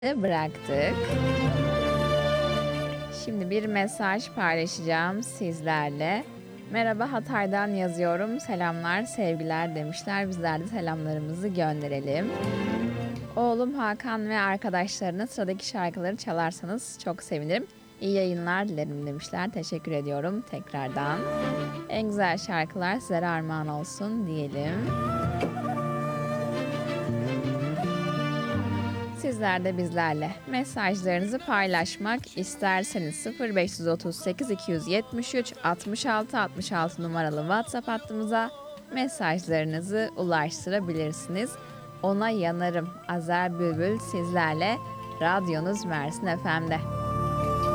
Bıraktık. Şimdi bir mesaj paylaşacağım sizlerle. Merhaba Hatay'dan yazıyorum. Selamlar, sevgiler demişler. Bizler de selamlarımızı gönderelim. Oğlum Hakan ve arkadaşlarına sıradaki şarkıları çalarsanız çok sevinirim. İyi yayınlar dilerim demişler. Teşekkür ediyorum tekrardan. En güzel şarkılar sizlere armağan olsun diyelim. Sizler de bizlerle mesajlarınızı paylaşmak isterseniz 0538 273 66 66 numaralı WhatsApp hattımıza mesajlarınızı ulaştırabilirsiniz. Ona yanarım. Azer Bülbül sizlerle Radyonuz Mersin FM'de.